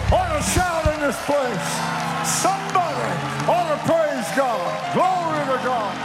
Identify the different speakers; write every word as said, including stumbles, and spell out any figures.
Speaker 1: ought to shout in this place. Somebody ought to praise God. Glory to God.